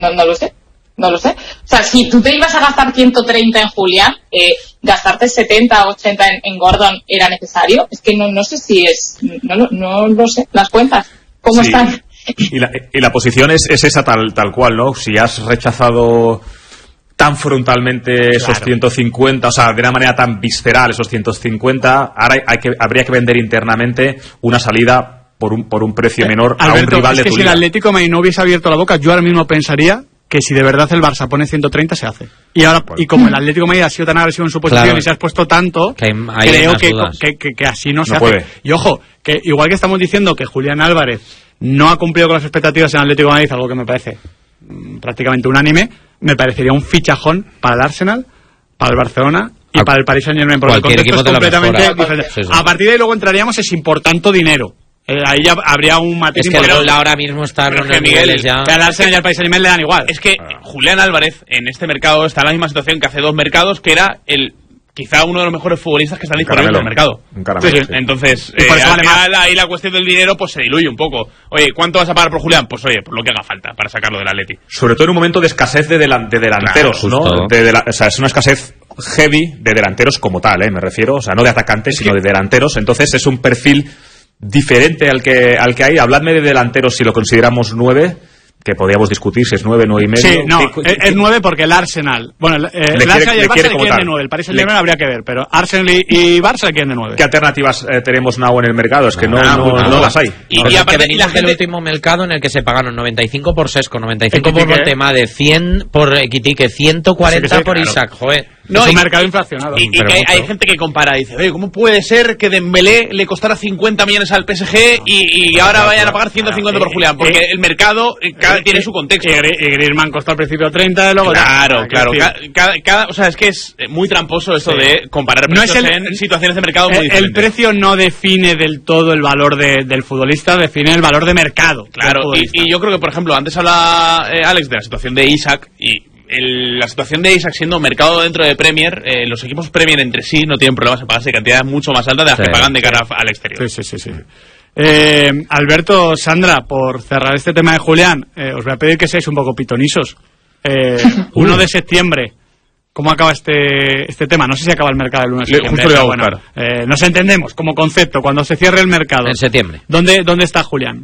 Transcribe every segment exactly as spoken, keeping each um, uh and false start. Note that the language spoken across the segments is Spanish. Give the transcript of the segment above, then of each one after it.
no, no lo sé. No lo sé. O sea, si tú te ibas a gastar ciento treinta en Julián, eh, gastarte setenta o ochenta en, en Gordon era necesario. Es que no, no sé si es... No, no, no lo sé. Las cuentas, ¿cómo sí. están? Y la, y la posición es, es esa tal, tal cual, ¿no? Si has rechazado tan frontalmente esos claro. ciento cincuenta, o sea, de una manera tan visceral esos ciento cincuenta, ahora hay, hay que, habría que vender internamente una salida por un, por un precio menor eh, a Alberto, un rival de tu liga. Es que si el Atlético Madrid no hubiese abierto la boca, yo ahora mismo pensaría que si de verdad el Barça pone ciento treinta se hace. Y ahora y como el Atlético de Madrid ha sido tan agresivo en su posición claro. y se ha expuesto tanto, que hay, hay creo que, que, que, que así no, no se puede. hace. Y ojo, que igual que estamos diciendo que Julián Álvarez no ha cumplido con las expectativas en el Atlético de Madrid, algo que me parece mmm, prácticamente unánime, me parecería un fichajón para el Arsenal, para el Barcelona y a para el Paris Saint-Germain, porque el contexto es completamente diferente. Sí, sí. A partir de ahí luego entraríamos es por tanto dinero. Eh, ahí ya habría un matiz. Es que el ahora mismo está en los niveles ya. Que al Arsenal y al Paris Saint-Germain le dan igual. Es que Julián Álvarez en este mercado está en la misma situación que hace dos mercados, que era el quizá uno de los mejores futbolistas que están disponibles en el mercado. Caramelo, sí. Sí. Entonces, eh, al final ahí la cuestión del dinero pues se diluye un poco. Oye, ¿cuánto vas a pagar por Julián? Pues oye, por lo que haga falta para sacarlo del Atleti. Sobre todo en un momento de escasez de, delan- de delanteros, claro, ¿no? De, de la, o sea, es una escasez heavy de delanteros como tal, ¿eh? Me refiero, o sea, no de atacantes, sino de delanteros. Entonces es un perfil diferente al que al que hay. Habladme de delanteros si lo consideramos nueve, que podríamos discutir si es nueve, nueve y medio. Sí, no, ¿Qué, qué, es nueve porque el Arsenal, bueno, eh, el Arsenal y el Barça le quieren de nueve, el Paris Saint-Germain habría que ver, pero Arsenal y, y Barça le quieren de nueve. ¿Qué alternativas eh, tenemos now en el mercado? Es que no, no, no, no, no las hay. Y, y aparte venimos del último mercado en el que se pagaron noventa y cinco por Sesco, noventa y cinco por Montema, cien por Equitique, ciento cuarenta sí, sí, por claro. Isaac, joder. No, es un y, mercado inflacionado. Y, y que hay, hay gente que compara y dice, oye, ¿cómo puede ser que Dembélé le costara cincuenta millones al P S G y, y ahora claro, vayan a pagar ciento cincuenta claro, por Julián? Porque eh, el mercado eh, cada, eh, tiene su contexto. Y, y Griezmann costó al principio treinta, y luego... Claro, claro. Cada, cada, cada, o sea, es que es muy tramposo esto sí. de comparar precios no es el, en situaciones de mercado muy el, diferentes. El precio no define del todo el valor de, del futbolista, define el valor de mercado. Claro, y, y yo creo que, por ejemplo, antes habla eh, Alex de la situación de Isaac y... El, la situación de Isaac siendo mercado dentro de Premier, eh, los equipos Premier entre sí no tienen problemas en pagarse cantidades mucho más altas de las sí, que pagan de cara sí. al exterior. Sí, sí, sí. sí. Eh, Alberto, Sandra, por cerrar este tema de Julián, eh, os voy a pedir que seáis un poco pitonisos. Eh, uno de septiembre, ¿cómo acaba este este tema? No sé si acaba el mercado el uno de septiembre. Justo bueno, eh, nos entendemos como concepto, cuando se cierre el mercado. En septiembre. ¿Dónde, dónde está Julián?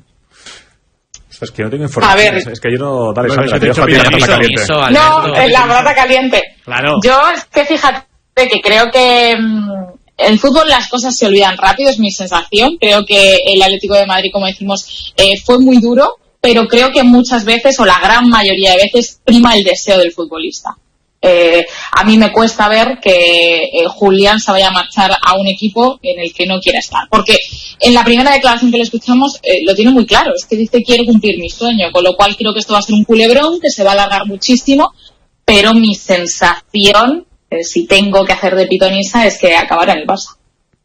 Es que no tengo información. A ver, es que yo no... Dale, bueno, Sandra, te dejo a ti la patata caliente. Eso, no, en la patata caliente. Claro. Yo es que fíjate que creo que mmm, en fútbol las cosas se olvidan rápido, es mi sensación. Creo que el Atlético de Madrid, como decimos, eh, fue muy duro, pero creo que muchas veces, o la gran mayoría de veces, prima el deseo del futbolista. Eh, a mí me cuesta ver que eh, Julián se vaya a marchar a un equipo en el que no quiera estar, porque en la primera declaración que le escuchamos eh, lo tiene muy claro, es que dice quiero cumplir mi sueño, con lo cual creo que esto va a ser un culebrón que se va a alargar muchísimo, pero mi sensación, eh, si tengo que hacer de pitonisa, es que acabará en el Barça.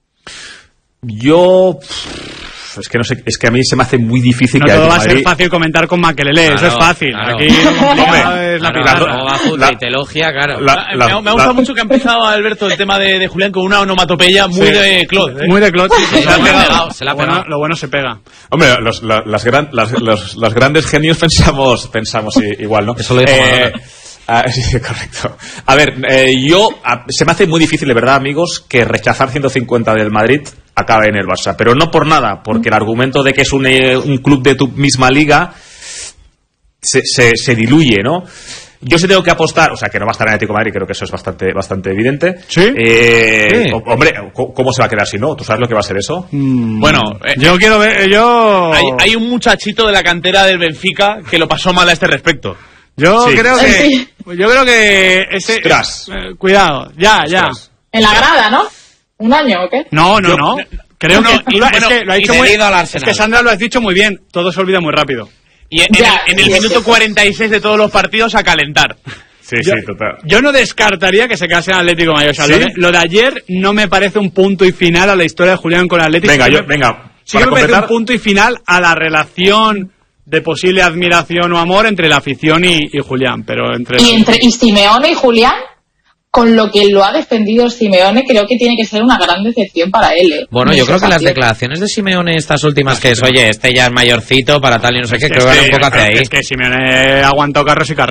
Yo... Es que no sé, es que a mí se me hace muy difícil no que todo va a Madrid... ser fácil comentar con Makelele, claro, eso es fácil. Claro. Aquí lo complicado es la pizarra. Y te elogia, claro. La, la, me, me ha gustado la, mucho que ha empezado Alberto el tema de, de Julián con una onomatopeya muy sí. de Claude. ¿eh? Muy de Claude. Sí, se, se, la ha pegado, se la ha pegado. Bueno, lo bueno se pega. Hombre, los, la, las, gran, las, los, los grandes genios pensamos pensamos igual, ¿no? Eso lo dijo eh, ah, sí, correcto. A ver, eh, yo a, se me hace muy difícil, de verdad, amigos, que rechazar ciento cincuenta del Madrid acabe en el Barça, pero no por nada, porque el argumento de que es un, eh, un club de tu misma liga se, se, se diluye, ¿no? Yo sí tengo que apostar, o sea, que no va a estar en Atlético de Madrid, creo que eso es bastante bastante evidente. ¿Sí? Eh, sí. Hombre, ¿cómo se va a quedar si no? ¿Tú sabes lo que va a ser eso? Mm, bueno, eh, yo quiero ver, yo... Hay, hay un muchachito de la cantera del Benfica que lo pasó mal a este respecto. Yo sí. creo que... Yo creo que... ese eh, Cuidado, ya, ya. En la grada, ¿no? ¿Un año o qué? No, no, Yo, no. Creo no, que, y, lo, bueno, es que lo ha dicho muy, es que Sandra lo has dicho muy bien. Todo se olvida muy rápido. Y en, ya, en el, en el minuto cuarenta y seis de todos los partidos a calentar. Sí, yo, sí, total. Yo no descartaría que se quedase en Atlético de Madrid. O sea, ¿sí? lo, de, lo de ayer no me parece un punto y final a la historia de Julián con el Atlético. Venga, sí yo, me, venga. Sí que me parece un punto y final a la relación de posible admiración o amor entre la afición y, y Julián. Pero entre ¿Y entre y Simeone y Julián? con lo que lo ha defendido Simeone, creo que tiene que ser una gran decepción para él. ¿eh? Bueno, yo creo que las declaraciones de Simeone, estas últimas, que es, oye, este ya es mayorcito para tal y no sé qué, creo que van un poco hacia ahí. Es que Simeone ha aguantado carros y carreras.